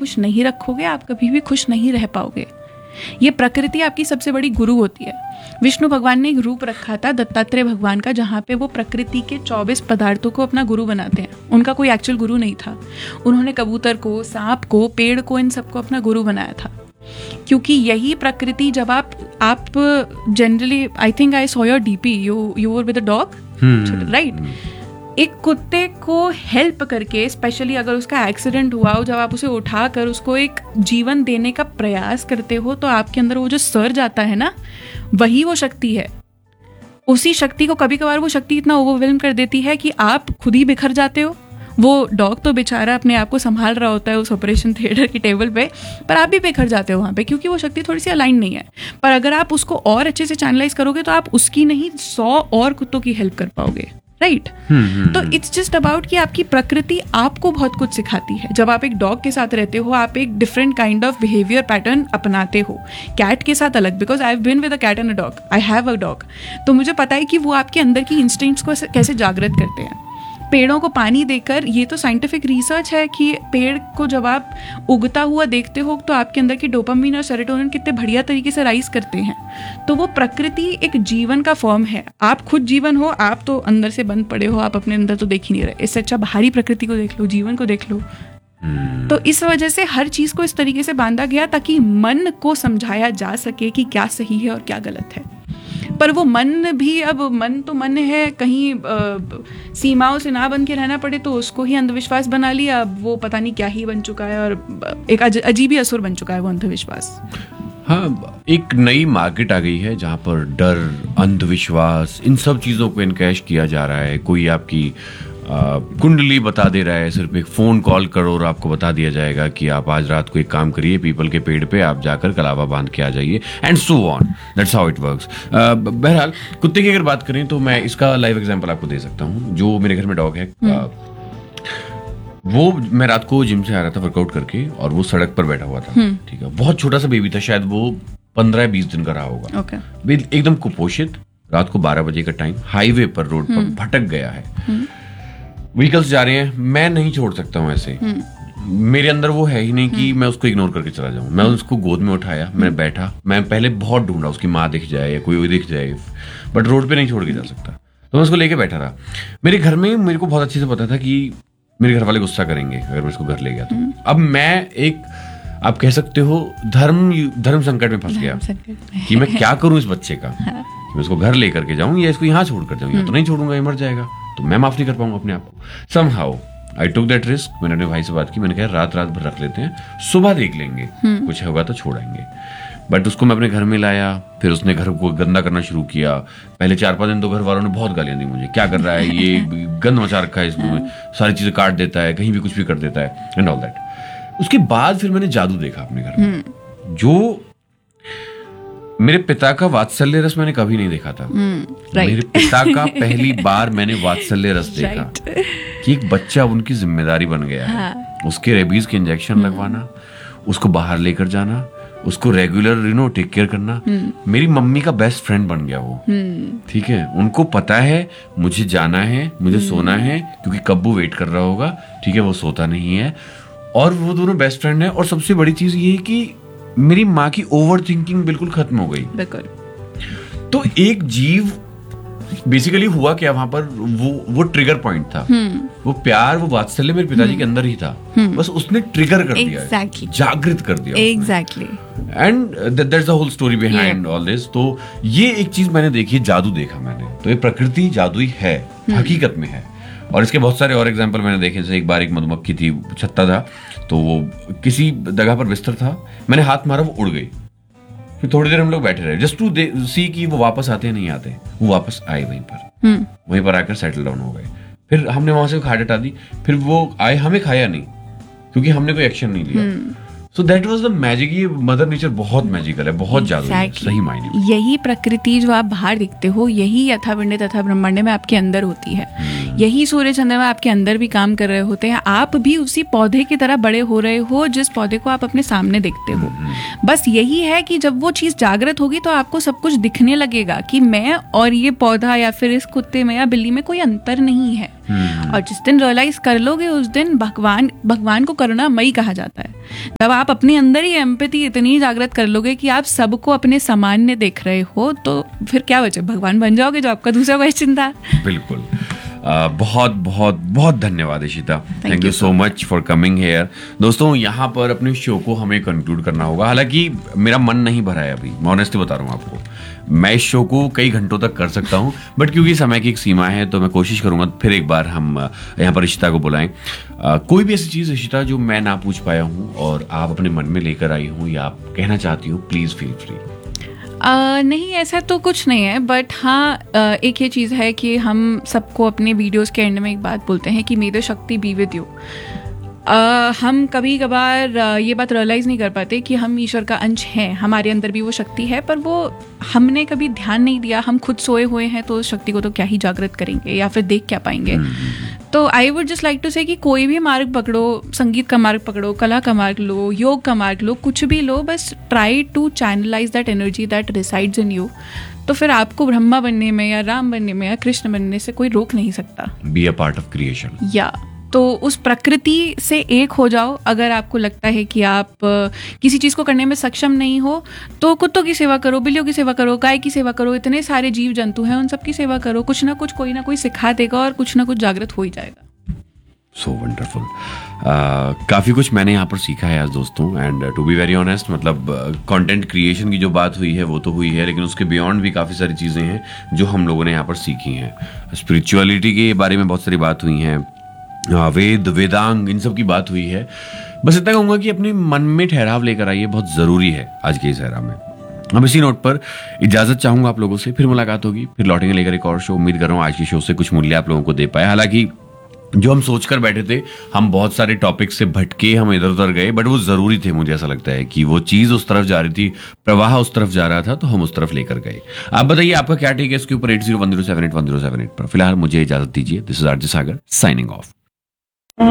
खुश नहीं रखोगे आप कभी भी खुश नहीं रह पाओगे। ये प्रकृति आपकी सबसे बड़ी गुरु होती है। विष्णु भगवान ने एक रूप रखा था दत्तात्रेय भगवान का, जहाँ पे वो प्रकृति के 24 पदार्थों को अपना गुरु बनाते हैं। उनका कोई एक्चुअल गुरु नहीं था। उन्होंने कबूतर को, सांप को, पेड़ को, इन सबको अपना गुरु बनाया था, क्योंकि यही प्रकृति जब आप generally, I think I saw your DP, you were with a dog, right? एक कुत्ते को हेल्प करके, स्पेशली अगर उसका एक्सीडेंट हुआ हो, जब आप उसे उठाकर उसको एक जीवन देने का प्रयास करते हो, तो आपके अंदर वो जो सर्ज आता है ना, वही वो शक्ति है। उसी शक्ति को कभी कभार वो शक्ति इतना ओवरवेल्म कर देती है कि आप खुद ही बिखर जाते हो। वो डॉग तो बेचारा अपने आप को संभाल रहा होता है उस ऑपरेशन थिएटर की टेबल पे, पर आप भी बिखर जाते हो वहाँ पे, क्योंकि वो शक्ति थोड़ी सी अलाइन नहीं है। पर अगर आप उसको और अच्छे से चैनलाइज करोगे तो आप उसकी नहीं 100 और कुत्तों की हेल्प कर पाओगे, राइट? तो इट्स जस्ट अबाउट कि आपकी प्रकृति आपको बहुत कुछ सिखाती है। जब आप एक डॉग के साथ रहते हो, आप एक different kind of behaviour pattern अपनाते हो। कैट के साथ अलग, because I have been with a cat and a dog, I have a dog, तो मुझे पता है कि वो आपके अंदर की इंस्टिंक्ट्स को कैसे जागृत करते हैं। पेड़ों को पानी देकर, ये तो साइंटिफिक रिसर्च है कि पेड़ को जब आप उगता हुआ देखते हो तो आपके अंदर की डोपामिन और सेरोटोनिन कितने बढ़िया तरीके से राइज करते हैं। तो वो प्रकृति एक जीवन का फॉर्म है। आप खुद जीवन हो, आप तो अंदर से बंद पड़े हो, आप अपने अंदर तो देख ही नहीं रहे। इससे अच्छा बाहरी प्रकृति को देख लो, जीवन को देख लो। तो इस वजह से हर चीज को इस तरीके से बांधा गया ताकि मन को समझाया जा सके कि क्या सही है और क्या गलत है। पर वो मन भी, अब मन तो मन है, कहीं सीमाओं से ना बन के रहना पड़े तो उसको ही अंधविश्वास बना लिया। अब वो पता नहीं क्या ही बन चुका है और एक अजीब ही असुर बन चुका है वो अंधविश्वास। हाँ, एक नई मार्केट आ गई है जहाँ पर डर, अंधविश्वास, इन सब चीज़ों को इनकैश किया जा रहा है। कोई आपकी कुंडली बता दे रहा है, सिर्फ एक फ़ोन कॉल करो और आपको बता दिया जाएगा कि आप आज रात को एक काम करिए, पीपल के पेड़ पे आप जाकर कलावा बांध के आ जाइए, and so on. That's how it works. बहरहाल, कुत्ते की अगर बात करें तो मैं इसका लाइव एग्जांपल आपको दे सकता हूँ। जो मेरे घर में डॉग है, वो, मैं रात को जिम से आ रहा था वर्कआउट करके, और वो सड़क पर बैठा हुआ था, ठीक है। बहुत छोटा सा बेबी था, शायद वो 15-20 दिन का रहा होगा, एकदम कुपोषित। रात को 12 बजे का टाइम, हाईवे पर, रोड पर भटक गया है, व्हीकल्स जा रहे हैं, मैं नहीं छोड़ सकता हूँ ऐसे। मेरे अंदर वो है ही नहीं कि मैं उसको इग्नोर करके चला जाऊं। मैं उसको गोद में उठाया, मैं बैठा, मैं पहले बहुत ढूंढा, उसकी माँ दिख जाए या कोई दिख जाए, बट रोड पे नहीं छोड़ के जा सकता, तो मैं उसको लेके बैठा रहा। मेरे घर में मेरे को बहुत अच्छे से पता था कि मेरे घर वाले गुस्सा करेंगे अगर मैं इसको घर ले गया तो। अब मैं एक, आप कह सकते हो, धर्म संकट में फंस गया कि मैं क्या करूं इस बच्चे का, कि मैं इसको घर लेकर के जाऊं या इसको यहाँ छोड़कर जाऊं, या तो नहीं छोड़ूंगा, ये मर जाएगा, तो मैं माफ नहीं कर पाऊंगा अपने आप को। Somehow I took that risk. मैंने अपने भाई से बात की, मैंने कहा रात भर रख लेते हैं, सुबह देख लेंगे, कुछ होगा तो छोड़ेंगे। बट उसको मैं अपने घर में लाया, फिर उसने घर को गंदा करना शुरू किया। पहले 4-5 दिन तो घर वालों ने बहुत गालियां दी मुझे, क्या कर रहा है ये, गंद मचा रखा है इसमें, सारी चीजें काट देता है, कहीं भी कुछ भी कर देता है, एंड ऑल दैट। उसके बाद फिर मैंने जादू देखा अपने घर में, जो मेरे पिता का वात्सल्य रस मैंने कभी नहीं देखा था। मेरे पिता का पहली बार मैंने वात्सल्य रस देखा कि एक बच्चा उनकी जिम्मेदारी बन गया है। उसके रेबीज के इंजेक्शन लगवाना, उसको बाहर लेकर जाना, उसको रेगुलर टेक केयर करना। मेरी मम्मी का बेस्ट फ्रेंड बन गया वो, ठीक है। उनको पता है मुझे जाना है, मुझे सोना है, क्योंकि कब्बू वेट कर रहा होगा, ठीक है, वो सोता नहीं है, और वो दोनों बेस्ट फ्रेंड है। और सबसे बड़ी चीज ये है कि मेरी माँ की ओवर थिंकिंग बिल्कुल खत्म हो गई। तो एक जीव, बेसिकली हुआ क्या वहां पर, वो ट्रिगर पॉइंट था। वो प्यार, वो वात्सल्य मेरे पिताजी के अंदर ही था, बस उसने ट्रिगर कर दिया, जागृत कर दिया exactly. And that's the whole story behind all this. तो ये एक चीज मैंने देखी, जादू देखा मैंने। तो ये प्रकृति जादुई है, हकीकत में है। और इसके बहुत सारे और एग्जाम्पल मैंने देखे। जैसे एक बार एक मधुमक्खी थी, छत्ता था, तो वो किसी जगह पर बिस्तर था, मैंने हाथ मारा, वो उड़ गई। फिर थोड़ी देर हम लोग बैठे रहे, जस्ट टू सी कि वो वापस आते हैं नहीं आते। वो वापस आए वहीं पर आकर सेटल डाउन हो गए। फिर हमने वहां से खाट हटा दी, फिर वो आए, हमें खाया नहीं क्योंकि हमने कोई एक्शन नहीं लिया। So that was the magic। ये मदर नेचर बहुत मैजिकल है, बहुत जादू है, सही मायने में। यही प्रकृति जो आप बाहर दिखते हो, यही यथा पिंड तथा ब्रह्मांड में आपके अंदर होती है। यही सूर्य चंद्रमा आपके अंदर भी काम कर रहे होते हैं। आप भी उसी पौधे की तरह बड़े हो रहे हो जिस पौधे को आप अपने सामने देखते हो। बस यही है कि जब वो चीज जागृत होगी तो आपको सब कुछ दिखने लगेगा कि मैं और ये पौधा या फिर इस कुत्ते में या बिल्ली में कोई अंतर नहीं है। और जिस दिन रियलाइज कर लोगे उस दिन भगवान को करुणामयी कहा जाता है। जब आप अपने अंदर ही एम्पैथी इतनी जागृत कर लोगे कि आप सबको अपने सामान्य देख रहे हो, तो फिर क्या बचे, भगवान बन जाओगे, जो आपका दूसरा क्वेश्चन था। बिल्कुल। बहुत बहुत बहुत धन्यवाद Ishita, thank you so much for coming here. दोस्तों, यहाँ पर अपने शो को हमें कंक्लूड करना होगा। हालांकि मेरा मन नहीं भरा है अभी, मैं ऑनेस्टली बता रहा हूँ आपको। मैं इस शो को कई घंटों तक कर सकता हूँ, बट क्योंकि समय की एक सीमा है तो मैं कोशिश करूंगा फिर एक बार हम यहाँ पर इशिता को बुलाएं। कोई भी ऐसी चीज़ इशिता जो मैं ना पूछ पाया हूँ और आप अपने मन में लेकर आई हूँ या आप कहना चाहती हो, प्लीज़ फील फ्री। नहीं, ऐसा तो कुछ नहीं है, बट हाँ एक ये चीज़ है कि हम सबको अपने वीडियोस के एंड में एक बात बोलते हैं कि मे द शक्ति बी विद यू। हम कभी कभार ये बात रियलाइज़ नहीं कर पाते कि हम ईश्वर का अंश हैं, हमारे अंदर भी वो शक्ति है, पर वो हमने कभी ध्यान नहीं दिया। हम खुद सोए हुए हैं तो उस शक्ति को तो क्या ही जागृत करेंगे या फिर देख क्या पाएंगे। तो I would just like to से कि कोई भी मार्ग पकड़ो, संगीत का मार्ग पकड़ो, कला का मार्ग लो, योग का मार्ग लो, कुछ भी लो, बस try to channelise that energy that resides in you. तो फिर आपको ब्रह्मा बनने में या राम बनने में या कृष्ण बनने से कोई रोक नहीं सकता। Be a part of creation. या तो उस प्रकृति से एक हो जाओ। अगर आपको लगता है कि आप किसी चीज़ को करने में सक्षम नहीं हो, तो कुत्तों की सेवा करो, बिल्लियों की सेवा करो, गाय की सेवा करो, इतने सारे जीव जंतु हैं, उन सब की सेवा करो। कुछ ना कुछ कोई ना कोई सिखा देगा और कुछ ना कुछ जागृत हो ही जाएगा। So wonderful. काफ़ी कुछ मैंने यहाँ पर सीखा है आज दोस्तों, and to be very honest, मतलब कंटेंट क्रिएशन की जो बात हुई है वो तो हुई है, लेकिन उसके बियॉन्ड भी काफ़ी सारी चीज़ें हैं जो हम लोगों ने यहाँ पर सीखी हैं। स्पिरिचुअलिटी के बारे में बहुत सारी बात हुई हैं, वेद, वेदांग, इन सब की बात हुई है। बस इतना कहूँगा कि अपने मन में ठहराव लेकर आइए, बहुत ज़रूरी है आज के इस एरा में। हम इसी नोट पर इजाज़त चाहूँगा आप लोगों से, फिर मुलाकात होगी, फिर लौटेंगे लेकर एक और शो। उम्मीद कर रहा हूँ आज के शो से कुछ मूल्य आप लोगों को दे पाए। हालांकि जो हम सोचकर बैठे थे, हम बहुत सारे टॉपिक से भटके, हम इधर उधर गए, बट वो ज़रूरी थे। मुझे ऐसा लगता है कि वो चीज़ उस तरफ जा रही थी, प्रवाह उस तरफ जा रहा था, तो हम उस तरफ लेकर गए। आप बताइए आपका क्या टेक है इसके ऊपर 8010781078 पर। फिलहाल मुझे इजाज़त दीजिए। This is RJ Sagar signing off.